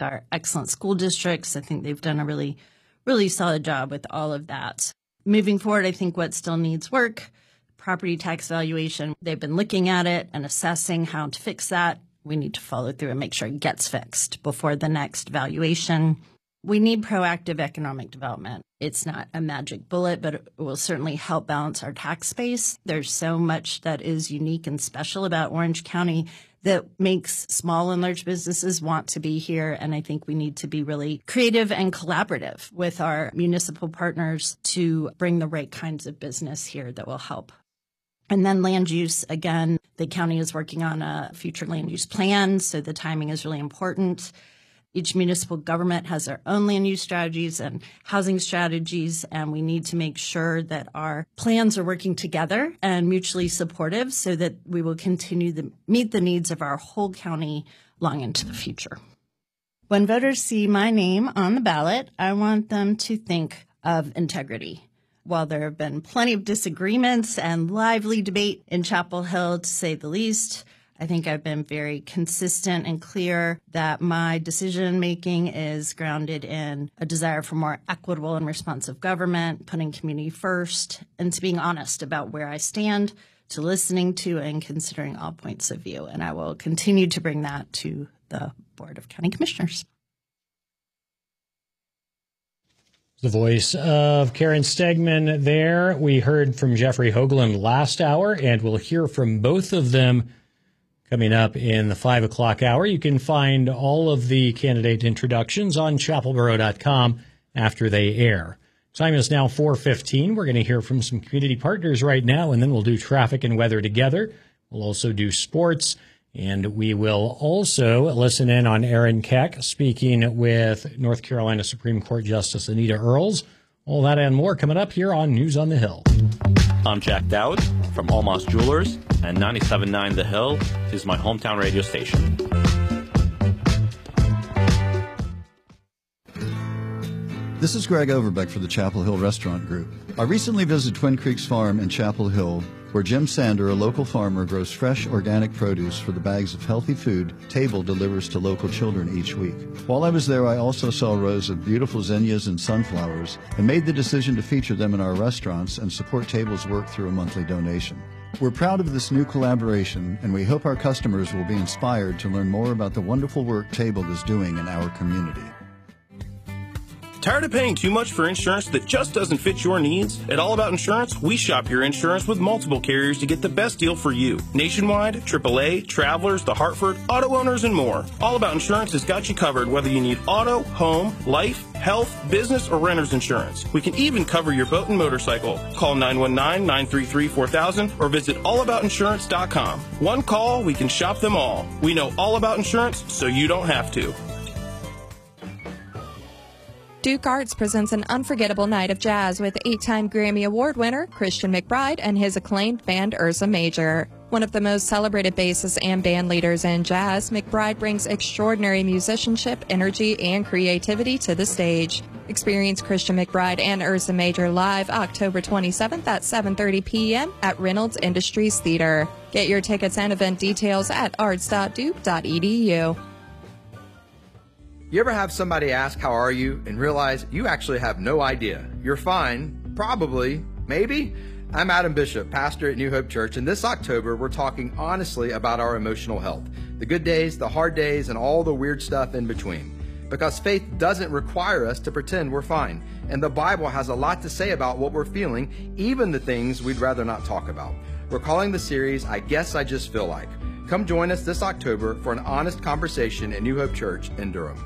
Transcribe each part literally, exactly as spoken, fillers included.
with our excellent school districts. I think they've done a really, really solid job with all of that. Moving forward, I think what still needs work, property tax valuation. They've been looking at it and assessing how to fix that. We need to follow through and make sure it gets fixed before the next valuation. We need proactive economic development. It's not a magic bullet, but it will certainly help balance our tax base. There's so much that is unique and special about Orange County that makes small and large businesses want to be here. And I think we need to be really creative and collaborative with our municipal partners to bring the right kinds of business here that will help. And then land use, again, the county is working on a future land use plan, so the timing is really important. Each municipal government has their own land use strategies and housing strategies, and we need to make sure that our plans are working together and mutually supportive so that we will continue to meet the needs of our whole county long into the future. When voters see my name on the ballot, I want them to think of integrity. While there have been plenty of disagreements and lively debate in Chapel Hill, to say the least, I think I've been very consistent and clear that my decision-making is grounded in a desire for more equitable and responsive government, putting community first, and to being honest about where I stand, to listening to and considering all points of view. And I will continue to bring that to the Board of County Commissioners. The voice of Karen Stegman there. We heard from Jeffrey Hoagland last hour, and we'll hear from both of them coming up in the five o'clock hour. You can find all of the candidate introductions on chapel borough dot com after they air. Time is now four fifteen. We're going to hear from some community partners right now, and then we'll do traffic and weather together. We'll also do sports. And we will also listen in on Aaron Keck speaking with North Carolina Supreme Court Justice Anita Earls. All that and more coming up here on News on the Hill. I'm Jack Dowd from Almas Jewelers, and ninety-seven point nine The Hill is my hometown radio station. This is Greg Overbeck for the Chapel Hill Restaurant Group. I recently visited Twin Creeks Farm in Chapel Hill, where Jim Sander, a local farmer, grows fresh organic produce for the bags of healthy food Table delivers to local children each week. While I was there, I also saw rows of beautiful zinnias and sunflowers and made the decision to feature them in our restaurants and support Table's work through a monthly donation. We're proud of this new collaboration, and we hope our customers will be inspired to learn more about the wonderful work Table is doing in our community. Tired of paying too much for insurance that just doesn't fit your needs? At All About Insurance, we shop your insurance with multiple carriers to get the best deal for you. Nationwide, triple A, Travelers, The Hartford, auto owners, and more. All About Insurance has got you covered whether you need auto, home, life, health, business, or renter's insurance. We can even cover your boat and motorcycle. Call nine one nine, nine three three, four thousand or visit all about insurance dot com. One call, we can shop them all. We know all about insurance, so you don't have to. Duke Arts presents an unforgettable night of jazz with eight-time Grammy Award winner Christian McBride and his acclaimed band Ursa Major. One of the most celebrated bassists and band leaders in jazz, McBride brings extraordinary musicianship, energy, and creativity to the stage. Experience Christian McBride and Ursa Major live October twenty-seventh at seven thirty p.m. at Reynolds Industries Theater. Get your tickets and event details at arts dot duke dot e d u. You ever have somebody ask, how are you, and realize you actually have no idea? You're fine, probably, maybe? I'm Adam Bishop, pastor at New Hope Church, and this October we're talking honestly about our emotional health. The good days, the hard days, and all the weird stuff in between. Because faith doesn't require us to pretend we're fine. And the Bible has a lot to say about what we're feeling, even the things we'd rather not talk about. We're calling the series, I Guess I Just Feel Like. Come join us this October for an honest conversation at New Hope Church in Durham.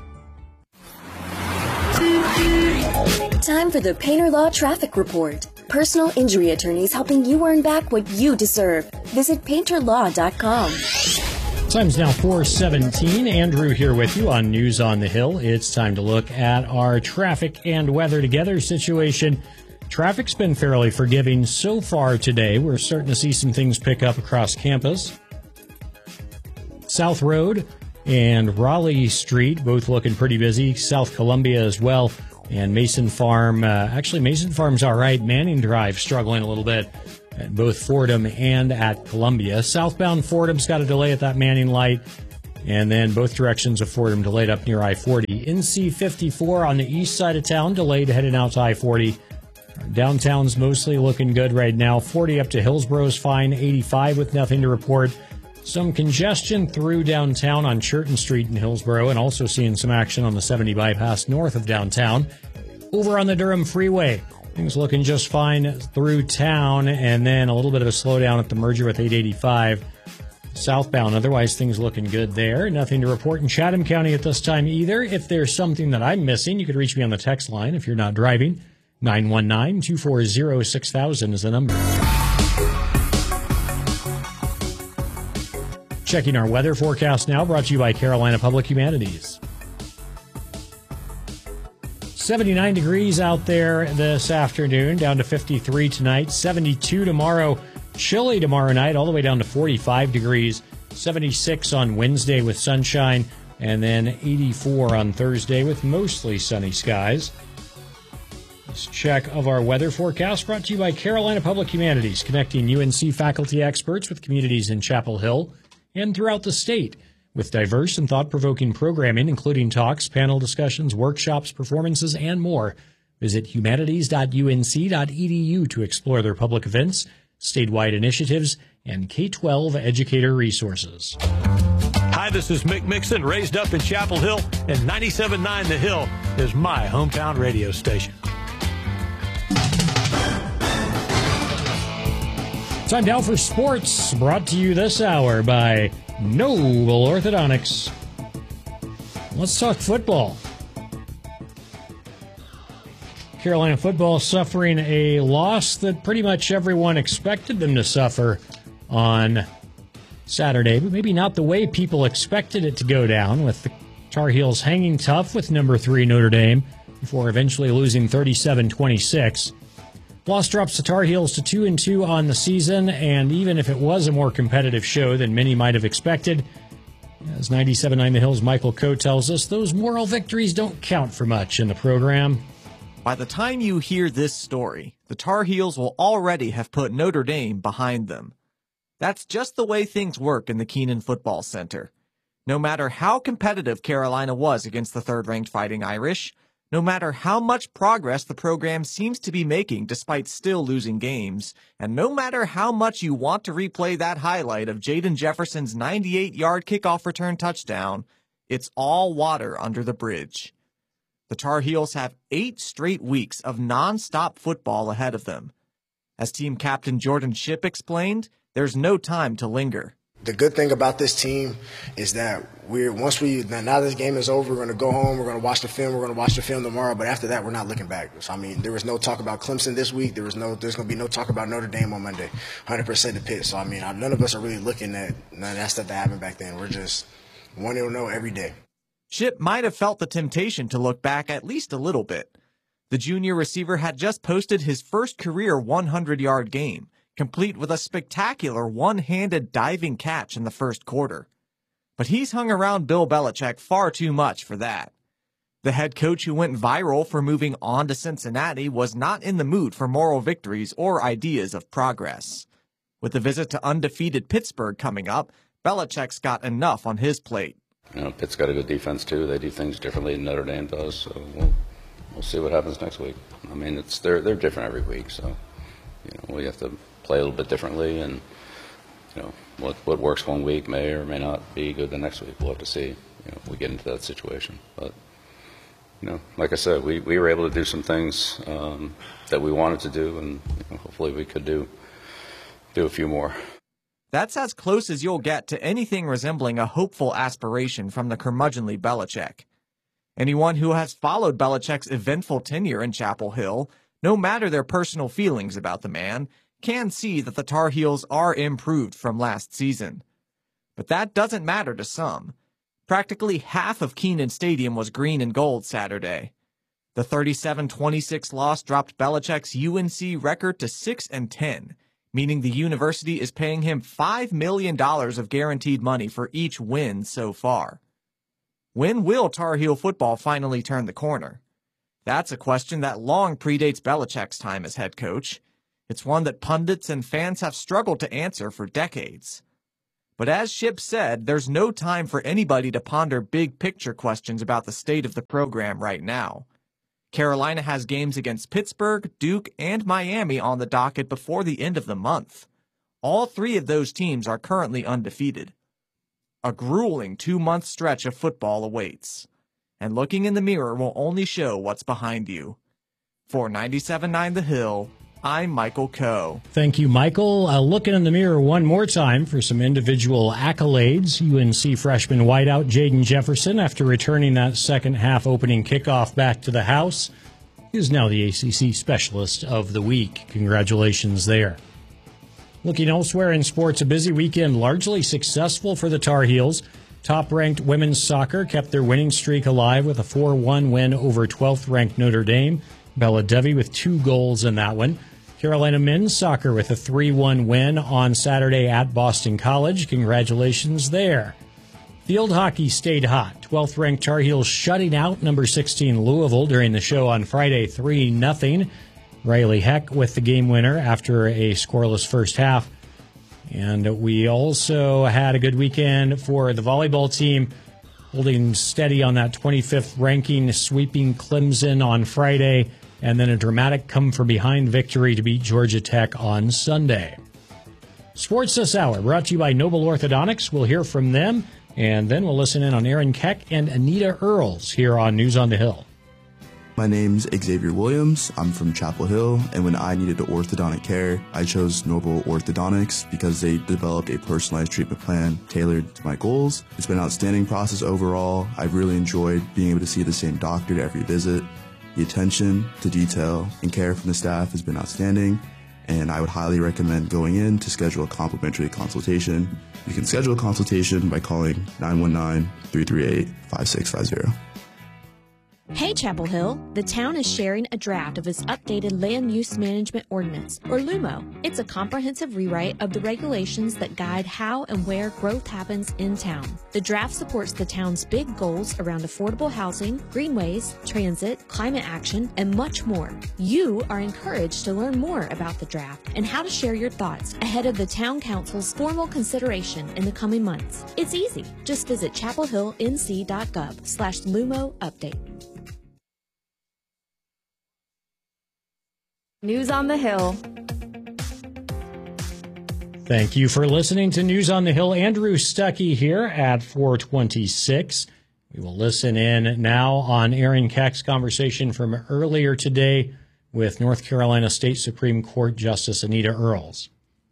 Time for the Painter Law Traffic Report. Personal injury attorneys helping you earn back what you deserve. Visit painter law dot com. Time's now four seventeen. Andrew here with you on News on the Hill. It's time to look at our traffic and weather together situation. Traffic's been fairly forgiving so far today. We're starting to see some things pick up across campus. South Road and Raleigh Street, both looking pretty busy. South Columbia as well. And Mason Farm, uh, actually Mason Farm's all right. Manning Drive struggling a little bit at both Fordham and at Columbia. Southbound Fordham's got a delay at that Manning light. And then both directions of Fordham delayed up near I forty. N C fifty-four on the east side of town, delayed heading out to I forty. Downtown's mostly looking good right now. forty up to Hillsboro's fine. eighty-five with nothing to report. Some congestion through downtown on Churton Street in Hillsboro, and also seeing some action on the seventy bypass north of downtown. Over on the Durham Freeway, things looking just fine through town, and then a little bit of a slowdown at the merger with eight eighty-five southbound. Otherwise, things looking good there. Nothing to report in Chatham County at this time either. If there's something that I'm missing, you could reach me on the text line if you're not driving. nine one nine, two four zero, six thousand is the number. Checking our weather forecast now, brought to you by Carolina Public Humanities. seventy-nine degrees out there this afternoon, down to fifty-three tonight, seventy-two tomorrow, chilly tomorrow night, all the way down to forty-five degrees, seventy-six on Wednesday with sunshine, and then eighty-four on Thursday with mostly sunny skies. This check of our weather forecast brought to you by Carolina Public Humanities, connecting U N C faculty experts with communities in Chapel Hill and throughout the state, with diverse and thought-provoking programming, including talks, panel discussions, workshops, performances, and more. Visit humanities dot U N C dot E D U to explore their public events, statewide initiatives, and K twelve educator resources. Hi, this is Mick Mixon, raised up in Chapel Hill, and ninety-seven point nine The Hill is my hometown radio station. Time now for sports, brought to you this hour by Noble Orthodontics. Let's talk football. Carolina football suffering a loss that pretty much everyone expected them to suffer on Saturday, but maybe not the way people expected it to go down, with the Tar Heels hanging tough with number three Notre Dame before eventually losing thirty-seven twenty-six. Loss drops the Tar Heels to two and two on the season, and even if it was a more competitive show than many might have expected, as ninety-seven point nine The Hill's Michael Coe tells us, those moral victories don't count for much in the program. By the time you hear this story, the Tar Heels will already have put Notre Dame behind them. That's just the way things work in the Kenan Football Center. No matter how competitive Carolina was against the third-ranked Fighting Irish, no matter how much progress the program seems to be making despite still losing games, and no matter how much you want to replay that highlight of Jaden Jefferson's ninety-eight-yard kickoff return touchdown, it's all water under the bridge. The Tar Heels have eight straight weeks of non-stop football ahead of them. As team captain Jordan Shipp explained, there's no time to linger. The good thing about this team is that we're once we now this game is over, we're going to go home, we're going to watch the film, we're going to watch the film tomorrow. But after that, we're not looking back. So I mean, there was no talk about Clemson this week. There was no, there's going to be no talk about Notre Dame on Monday. one hundred percent the pit. So I mean, none of us are really looking at none of that stuff that happened back then. We're just one to know every day. Shipp might have felt the temptation to look back at least a little bit. The junior receiver had just posted his first career hundred-yard game, complete with a spectacular one-handed diving catch in the first quarter. But he's hung around Bill Belichick far too much for that. The head coach who went viral for moving on to Cincinnati was not in the mood for moral victories or ideas of progress. With the visit to undefeated Pittsburgh coming up, Belichick's got enough on his plate. You know, Pitt's got a good defense too. They do things differently than Notre Dame does, so we'll, we'll see what happens next week. I mean, it's they're they're different every week, so you know we have to play a little bit differently, and you know what what works one week may or may not be good the next week. We'll have to see. You know, if we get into that situation, but you know, like I said, we, we were able to do some things um, that we wanted to do, and you know, hopefully we could do do a few more. That's as close as you'll get to anything resembling a hopeful aspiration from the curmudgeonly Belichick. Anyone who has followed Belichick's eventful tenure in Chapel Hill, no matter their personal feelings about the man, can see that the Tar Heels are improved from last season. But that doesn't matter to some. Practically half of Kenan Stadium was green and gold Saturday. The thirty-seven twenty-six loss dropped Belichick's U N C record to six and ten, meaning the university is paying him five million dollars of guaranteed money for each win so far. When will Tar Heel football finally turn the corner? That's a question that long predates Belichick's time as head coach. It's one that pundits and fans have struggled to answer for decades. But as Ship said, there's no time for anybody to ponder big picture questions about the state of the program right now. Carolina has games against Pittsburgh, Duke, and Miami on the docket before the end of the month. All three of those teams are currently undefeated. A grueling two-month stretch of football awaits. And looking in the mirror will only show what's behind you. For ninety-seven point nine The Hill, I'm Michael Coe. Thank you, Michael. Uh, looking in the mirror one more time for some individual accolades. U N C freshman wideout Jaden Jefferson, after returning that second half opening kickoff back to the house, is now the A C C Specialist of the Week. Congratulations there. Looking elsewhere in sports, a busy weekend, largely successful for the Tar Heels. Top-ranked women's soccer kept their winning streak alive with a four one win over twelfth-ranked Notre Dame. Bella Devi with two goals in that one. Carolina men's soccer with a three one win on Saturday at Boston College. Congratulations there. Field hockey stayed hot. twelfth-ranked Tar Heels shutting out number sixteen Louisville during the show on Friday, three nothing. Riley Heck with the game winner after a scoreless first half. And we also had a good weekend for the volleyball team, holding steady on that twenty-fifth ranking, sweeping Clemson on Friday, and then a dramatic come-from-behind victory to beat Georgia Tech on Sunday. Sports This Hour, brought to you by Noble Orthodontics. We'll hear from them, and then we'll listen in on Aaron Keck and Anita Earls here on News on the Hill. My name's Xavier Williams. I'm from Chapel Hill, and when I needed orthodontic care, I chose Noble Orthodontics because they developed a personalized treatment plan tailored to my goals. It's been an outstanding process overall. I've really enjoyed being able to see the same doctor at every visit. The attention to detail and care from the staff has been outstanding, and I would highly recommend going in to schedule a complimentary consultation. You can schedule a consultation by calling nine one nine, three three eight, five six five zero. Hey Chapel Hill, the town is sharing a draft of its updated Land Use Management Ordinance, or LUMO. It's a comprehensive rewrite of the regulations that guide how and where growth happens in town. The draft supports the town's big goals around affordable housing, greenways, transit, climate action, and much more. You are encouraged to learn more about the draft and how to share your thoughts ahead of the town council's formal consideration in the coming months. It's easy. Just visit chapel hill n c dot gov slash LUMO update. News on the Hill. Thank you for listening to News on the Hill. Andrew Stuckey here at four twenty-six. We will listen in now on Aaron Keck's conversation from earlier today with North Carolina State Supreme Court Justice Anita Earls.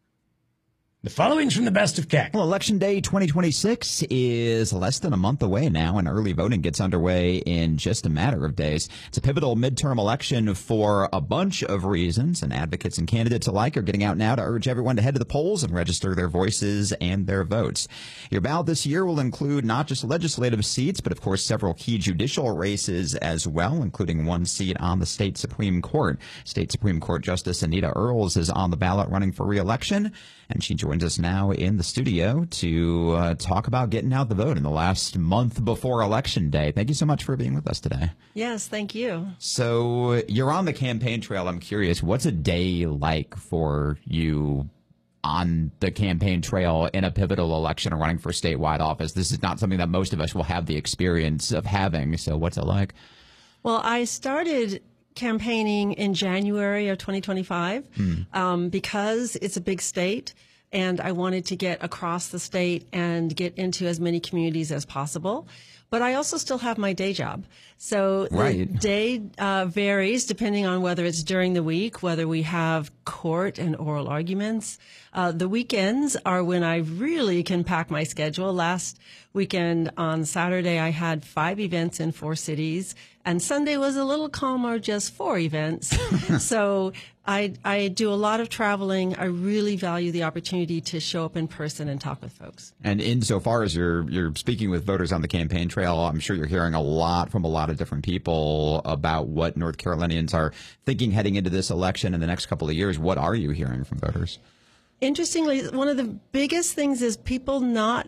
The following's from the best of Keck. Well, Election Day twenty twenty-six is less than a month away now, and early voting gets underway in just a matter of days. It's a pivotal midterm election for a bunch of reasons, and advocates and candidates alike are getting out now to urge everyone to head to the polls and register their voices and their votes. Your ballot this year will include not just legislative seats, but of course several key judicial races as well, including one seat on the state Supreme Court. State Supreme Court Justice Anita Earls is on the ballot running for re-election, and she joins us now in the studio to uh, talk about getting out the vote in the last month before Election Day. Thank you so much for being with us today. Yes, thank you. So you're on the campaign trail. I'm curious, what's a day like for you on the campaign trail in a pivotal election or running for statewide office? This is not something that most of us will have the experience of having. So what's it like? Well, I started campaigning in January of twenty twenty-five hmm. um, because it's a big state, and I wanted to get across the state and get into as many communities as possible. But I also still have my day job. So right. the day uh, varies depending on whether it's during the week, whether we have court and oral arguments. Uh, the weekends are when I really can pack my schedule. Last weekend on Saturday, I had five events in four cities, and Sunday was a little calmer, just four events. So I, I do a lot of traveling. I really value the opportunity to show up in person and talk with folks. And insofar as you're you're speaking with voters on the campaign trail, I'm sure you're hearing a lot from a lot of different people about what North Carolinians are thinking heading into this election in the next couple of years. What are you hearing from voters? Interestingly, one of the biggest things is people not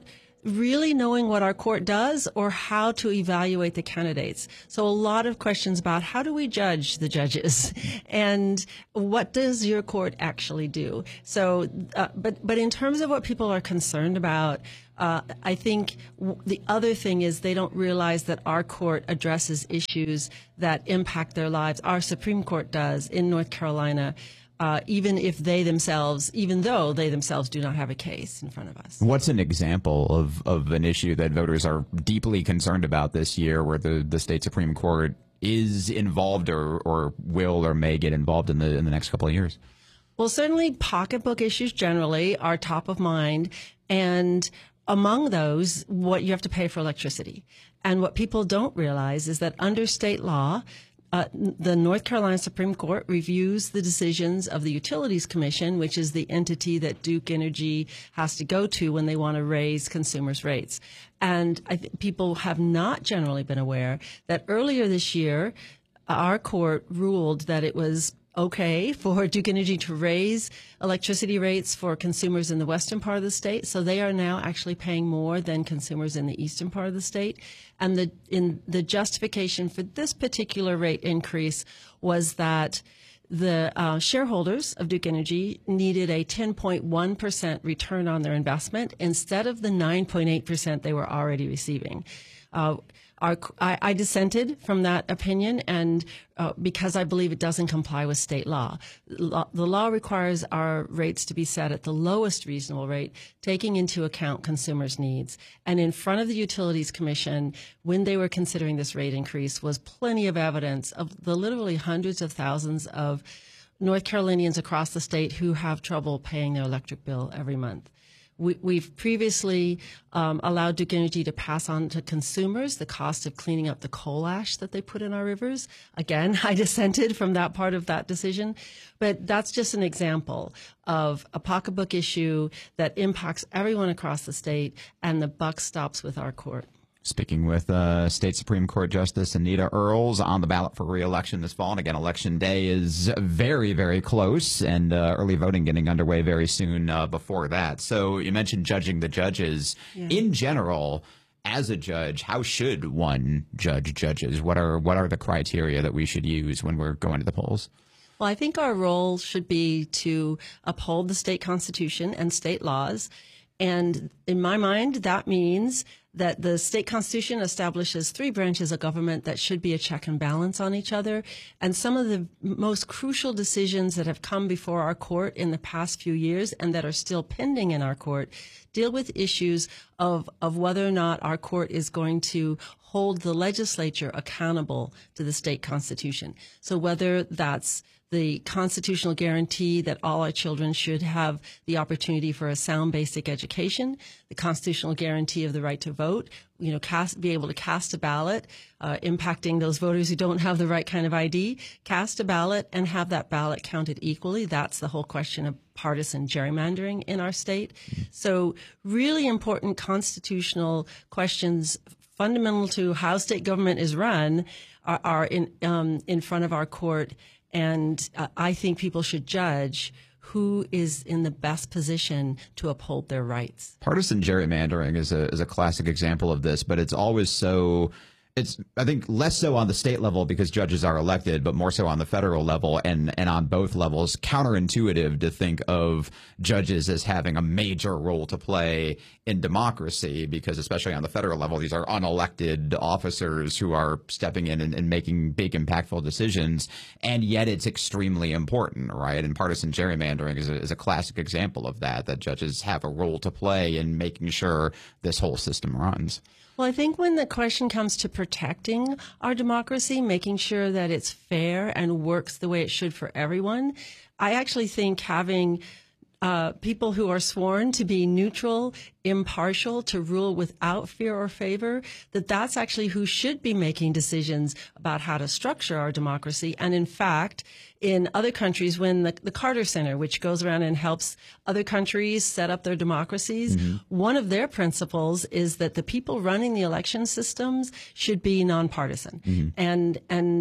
really knowing what our court does or how to evaluate the candidates. So a lot of questions about how do we judge the judges and what does your court actually do? So, uh, but, but in terms of what people are concerned about, uh, I think w- the other thing is they don't realize that our court addresses issues that impact their lives. Our Supreme Court does in North Carolina. Uh, even if they themselves, even though they themselves do not have a case in front of us. What's an example of, of an issue that voters are deeply concerned about this year where the, the state Supreme Court is involved or, or will or may get involved in the in the next couple of years? Well, certainly pocketbook issues generally are top of mind. And among those, what you have to pay for electricity. And what people don't realize is that under state law, Uh, the North Carolina Supreme Court reviews the decisions of the Utilities Commission, which is the entity that Duke Energy has to go to when they want to raise consumers' rates. And I think people have not generally been aware that earlier this year, our court ruled that it was okay for Duke Energy to raise electricity rates for consumers in the western part of the state. So they are now actually paying more than consumers in the eastern part of the state. And the in the justification for this particular rate increase was that the uh, shareholders of Duke Energy needed a ten point one percent return on their investment instead of the nine point eight percent they were already receiving. Uh, Our, I, I dissented from that opinion, and uh, because I believe it doesn't comply with state law. law. The law requires our rates to be set at the lowest reasonable rate, taking into account consumers' needs. And in front of the Utilities Commission, when they were considering this rate increase, was plenty of evidence of the literally hundreds of thousands of North Carolinians across the state who have trouble paying their electric bill every month. We, we've previously um, allowed Duke Energy to pass on to consumers the cost of cleaning up the coal ash that they put in our rivers. Again, I dissented from that part of that decision. But that's just an example of a pocketbook issue that impacts everyone across the state, and the buck stops with our court. Speaking with uh, State Supreme Court Justice Anita Earls on the ballot for re-election this fall. And again, Election Day is very, very close, and uh, early voting getting underway very soon uh, before that. So you mentioned judging the judges. Yeah. In general, as a judge, how should one judge judges? What are what are the criteria that we should use when we're going to the polls? Well, I think our role should be to uphold the state constitution and state laws. And in my mind, that means that the state constitution establishes three branches of government that should be a check and balance on each other. And some of the most crucial decisions that have come before our court in the past few years and that are still pending in our court deal with issues of, of whether or not our court is going to hold the legislature accountable to the state constitution. So whether that's the constitutional guarantee that all our children should have the opportunity for a sound basic education, the constitutional guarantee of the right to vote, you know, cast, be able to cast a ballot, uh, impacting those voters who don't have the right kind of I D, cast a ballot and have that ballot counted equally. That's the whole question of partisan gerrymandering in our state. So really important constitutional questions fundamental to how state government is run are, are in, um, in front of our court. And uh, I think people should judge who is in the best position to uphold their rights. Partisan gerrymandering is a is a classic example of this, but it's always so. It's, I think, less so on the state level because judges are elected, but more so on the federal level and, and on both levels. Counterintuitive to think of judges as having a major role to play in democracy because, especially on the federal level, these are unelected officers who are stepping in and, and making big, impactful decisions. And yet it's extremely important, right? And partisan gerrymandering is a, is a classic example of that, that judges have a role to play in making sure this whole system runs. Well, I think when the question comes to protecting our democracy, making sure that it's fair and works the way it should for everyone, I actually think having uh, people who are sworn to be neutral, impartial, to rule without fear or favor, that that's actually who should be making decisions about how to structure our democracy. And in fact, in other countries, when the, the Carter Center, which goes around and helps other countries set up their democracies, mm-hmm. one of their principles is that the people running the election systems should be nonpartisan. Mm-hmm. And,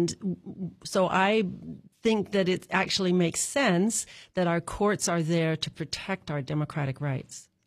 and so I think that it actually makes sense that our courts are there to protect our democratic rights.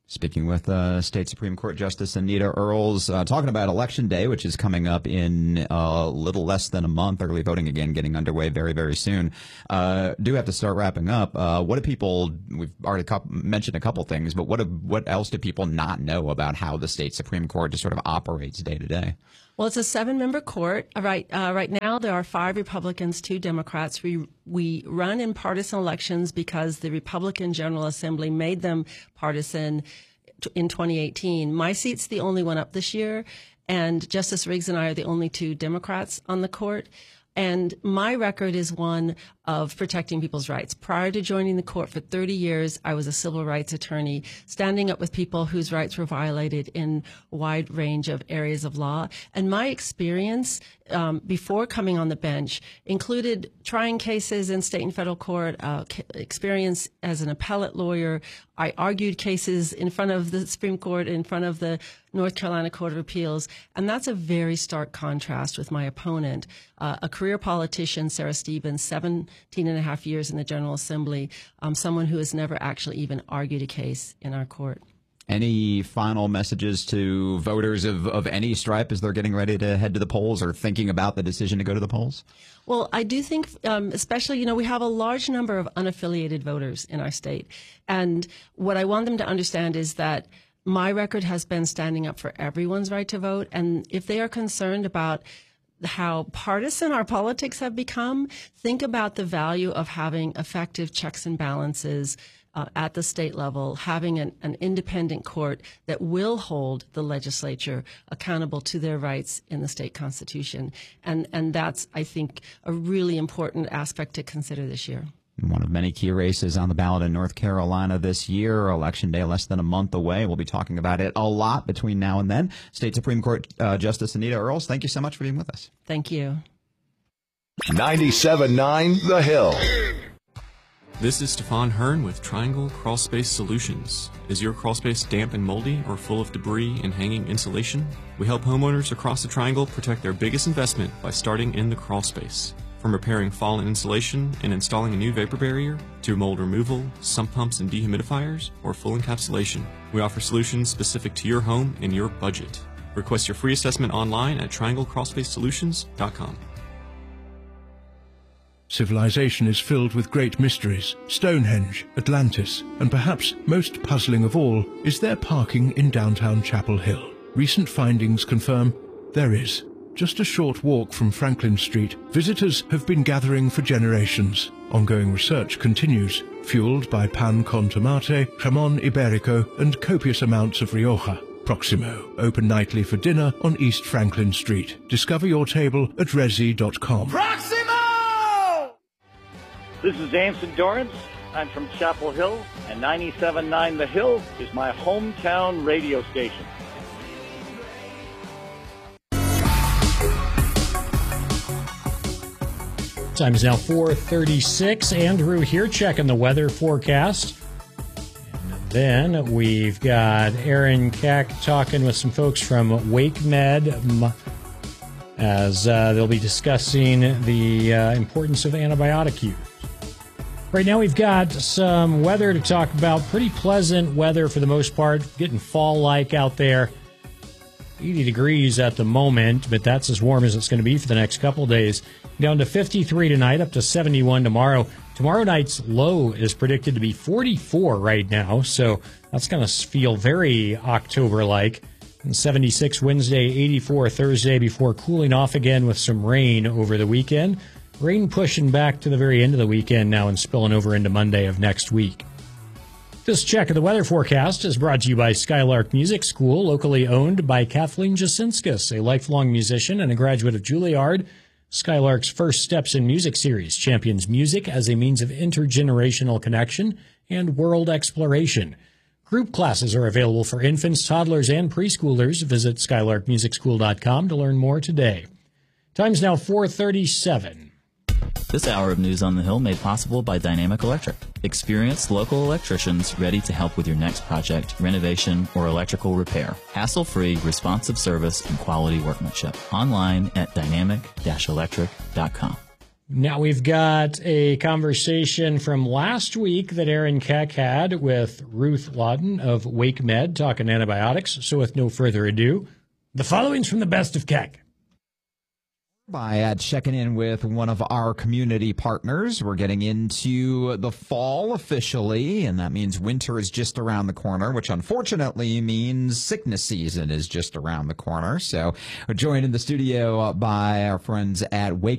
Speaking with uh, State Supreme Court Justice Anita Earls, uh, talking about Election Day, which is coming up in a uh, little less than a month. Early voting again getting underway very, very soon. Uh, do have to start wrapping up. Uh, what do people, we've already co- mentioned a couple things, but what do, what else do people not know about how the State Supreme Court just sort of operates day to day? Well, it's a seven-member court. Right, uh, right now, there are five Republicans, two Democrats. We we run in partisan elections because the Republican General Assembly made them partisan in twenty eighteen. My seat's the only one up this year, and Justice Riggs and I are the only two Democrats on the court. And my record is one of protecting people's rights. Prior to joining the court for thirty years, I was a civil rights attorney, standing up with people whose rights were violated in a wide range of areas of law. And my experience um, before coming on the bench included trying cases in state and federal court, uh, experience as an appellate lawyer. I argued cases in front of the Supreme Court, in front of the North Carolina Court of Appeals, and that's a very stark contrast with my opponent, uh, a career politician, Sarah Stevens, seventeen and a half years in the General Assembly, um, someone who has never actually even argued a case in our court. Any final messages to voters of, of any stripe as they're getting ready to head to the polls or thinking about the decision to go to the polls? Well, I do think, um, especially, you know, we have a large number of unaffiliated voters in our state. And what I want them to understand is that my record has been standing up for everyone's right to vote. And if they are concerned about how partisan our politics have become, think about the value of having effective checks and balances uh, at the state level, having an, an independent court that will hold the legislature accountable to their rights in the state constitution. And, and that's, I think, a really important aspect to consider this year. One of many key races on the ballot in North Carolina this year. Election Day less than a month away. We'll be talking about it a lot between now and then. State Supreme Court uh, Justice Anita Earls, thank you so much for being with us. Thank you. ninety-seven point nine The Hill. This is Stefan Hearn with Triangle Crawlspace Solutions. Is your crawlspace damp and moldy or full of debris and hanging insulation? We help homeowners across the Triangle protect their biggest investment by starting in the crawlspace. From repairing fallen insulation and installing a new vapor barrier, to mold removal, sump pumps and dehumidifiers, or full encapsulation, we offer solutions specific to your home and your budget. Request your free assessment online at triangle crawlspace solutions dot com. Civilization is filled with great mysteries. Stonehenge, Atlantis, and perhaps most puzzling of all is there parking in downtown Chapel Hill. Recent findings confirm there is. Just a short walk from Franklin Street, visitors have been gathering for generations. Ongoing research continues, fueled by pan con tomate, jamon iberico, and copious amounts of Rioja. Proximo, open nightly for dinner on East Franklin Street. Discover your table at resi dot com. Proximo! This is Anson Dorrance. I'm from Chapel Hill, and ninety-seven point nine The Hill is my hometown radio station. Time is now four thirty-six. Andrew here checking the weather forecast. And then we've got Aaron Keck talking with some folks from WakeMed as uh, they'll be discussing the uh, importance of antibiotic use. Right now we've got some weather to talk about. Pretty pleasant weather for the most part. Getting fall-like out there. eighty degrees at the moment, but that's as warm as it's going to be for the next couple of days. Down to fifty-three tonight, up to seventy-one tomorrow. Tomorrow night's low is predicted to be forty-four right now, so that's going to feel very October-like. And seventy-six Wednesday, eighty-four Thursday before cooling off again with some rain over the weekend. Rain pushing back to the very end of the weekend now and spilling over into Monday of next week. This check of the weather forecast is brought to you by Skylark Music School, locally owned by Kathleen Jasinskis, a lifelong musician and a graduate of Juilliard. Skylark's First Steps in Music series champions music as a means of intergenerational connection and world exploration. Group classes are available for infants, toddlers, and preschoolers. Visit skylark music school dot com to learn more today. Time's now four thirty-seven. This hour of News on the Hill made possible by Dynamic Electric. Experienced local electricians ready to help with your next project, renovation, or electrical repair. Hassle-free, responsive service and quality workmanship. Online at dynamic dash electric dot com. Now we've got a conversation from last week that Aaron Keck had with Ruth Lawton of Wake Med talking antibiotics. So with no further ado, the following's from the best of Keck. By uh, checking in with one of our community partners. We're getting into the fall officially, and that means winter is just around the corner, which unfortunately means sickness season is just around the corner. So we're joined in the studio by our friends at Wake